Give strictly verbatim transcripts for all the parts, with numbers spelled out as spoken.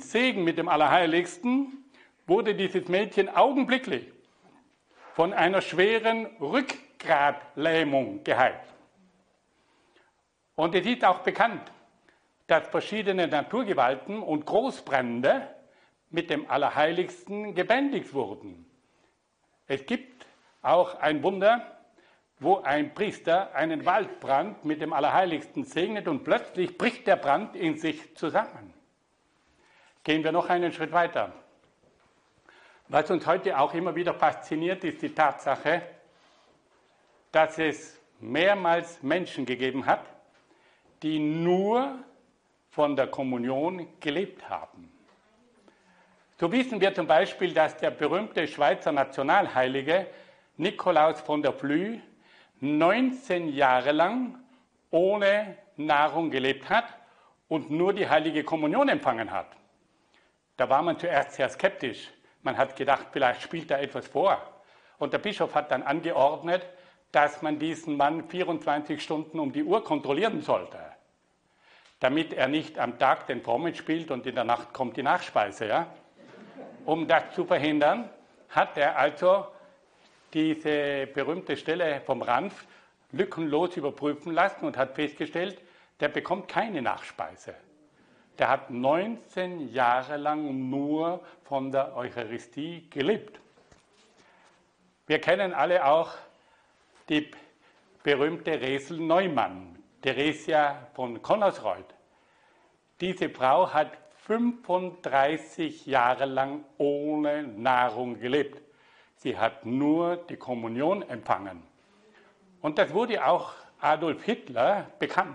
Segen mit dem Allerheiligsten wurde dieses Mädchen augenblicklich von einer schweren Rückgratlähmung geheilt. Und es ist auch bekannt, dass verschiedene Naturgewalten und Großbrände mit dem Allerheiligsten gebändigt wurden. Es gibt auch ein Wunder, wo ein Priester einen Waldbrand mit dem Allerheiligsten segnet und plötzlich bricht der Brand in sich zusammen. Gehen wir noch einen Schritt weiter. Was uns heute auch immer wieder fasziniert, ist die Tatsache, dass es mehrmals Menschen gegeben hat, die nur von der Kommunion gelebt haben. So wissen wir zum Beispiel, dass der berühmte Schweizer Nationalheilige Nikolaus von der Flüe neunzehn Jahre lang ohne Nahrung gelebt hat und nur die heilige Kommunion empfangen hat. Da war man zuerst sehr skeptisch. Man hat gedacht, vielleicht spielt da etwas vor. Und der Bischof hat dann angeordnet, dass man diesen Mann vierundzwanzig Stunden um die Uhr kontrollieren sollte, damit er nicht am Tag den Frommen spielt und in der Nacht kommt die Nachspeise. Ja? Um das zu verhindern, hat er also diese berühmte Stelle vom Ranf lückenlos überprüfen lassen und hat festgestellt, der bekommt keine Nachspeise. Der hat neunzehn Jahre lang nur von der Eucharistie gelebt. Wir kennen alle auch die berühmte Resel Neumann, Theresia von Connersreuth. Diese Frau hat fünfunddreißig Jahre lang ohne Nahrung gelebt. Sie hat nur die Kommunion empfangen. Und das wurde auch Adolf Hitler bekannt.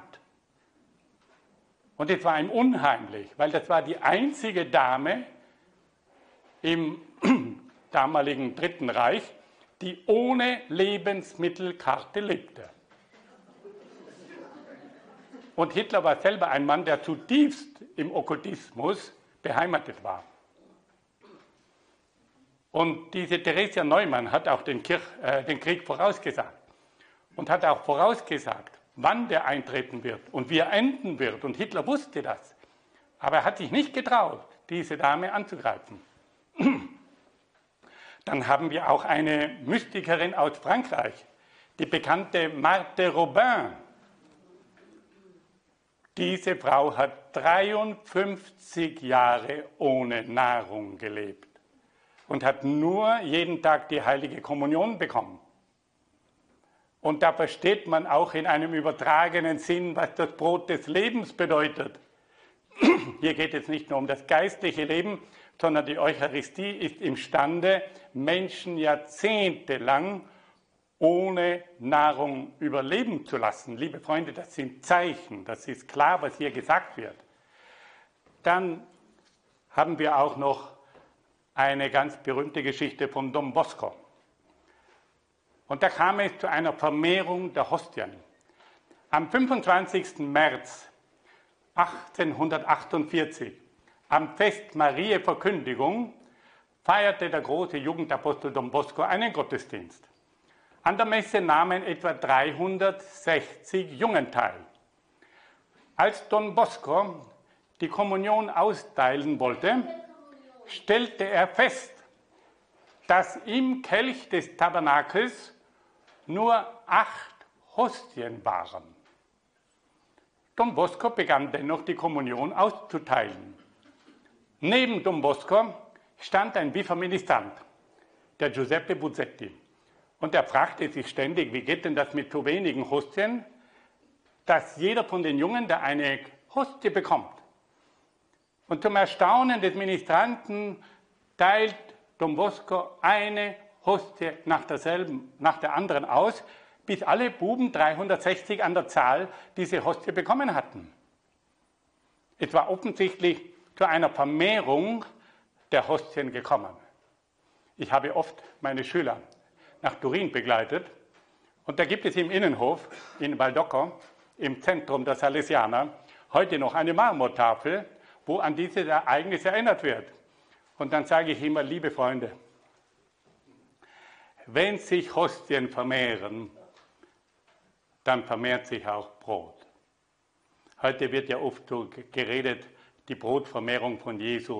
Und es war ihm unheimlich, weil das war die einzige Dame im damaligen Dritten Reich, die ohne Lebensmittelkarte lebte. Und Hitler war selber ein Mann, der zutiefst im Okkultismus beheimatet war. Und diese Theresia Neumann hat auch den, Kirch, äh, den Krieg vorausgesagt und hat auch vorausgesagt, wann der eintreten wird und wie er enden wird. Und Hitler wusste das. Aber er hat sich nicht getraut, diese Dame anzugreifen. Dann haben wir auch eine Mystikerin aus Frankreich, die bekannte Marthe Robin. Diese Frau hat dreiundfünfzig Jahre ohne Nahrung gelebt und hat nur jeden Tag die heilige Kommunion bekommen. Und da versteht man auch in einem übertragenen Sinn, was das Brot des Lebens bedeutet. Hier geht es nicht nur um das geistliche Leben, sondern die Eucharistie ist imstande, Menschen jahrzehntelang ohne Nahrung überleben zu lassen. Liebe Freunde, das sind Zeichen, das ist klar, was hier gesagt wird. Dann haben wir auch noch eine ganz berühmte Geschichte von Don Bosco. Und da kam es zu einer Vermehrung der Hostien. Am fünfundzwanzigsten März achtzehnhundertachtundvierzig, am Fest Mariä Verkündigung, feierte der große Jugendapostel Don Bosco einen Gottesdienst. An der Messe nahmen etwa dreihundertsechzig Jungen teil. Als Don Bosco die Kommunion austeilen wollte, stellte er fest, dass im Kelch des Tabernakels nur acht Hostien waren. Don Bosco begann dennoch die Kommunion auszuteilen. Neben Don Bosco stand ein Viceministrant, der Giuseppe Buzzetti. Und er fragte sich ständig, wie geht denn das mit so wenigen Hostien, dass jeder von den Jungen da eine Hostie bekommt. Und zum Erstaunen des Ministranten teilt Don Bosco eine Hostie nach derselben, nach der anderen aus, bis alle Buben, dreihundertsechzig an der Zahl, diese Hostie bekommen hatten. Es war offensichtlich zu einer Vermehrung der Hostien gekommen. Ich habe oft meine Schüler nach Turin begleitet und da gibt es im Innenhof in Valdocco, im Zentrum der Salesianer, heute noch eine Marmortafel, wo an dieses Ereignis erinnert wird. Und dann sage ich immer, liebe Freunde, wenn sich Hostien vermehren, dann vermehrt sich auch Brot. Heute wird ja oft so geredet, die Brotvermehrung von Jesu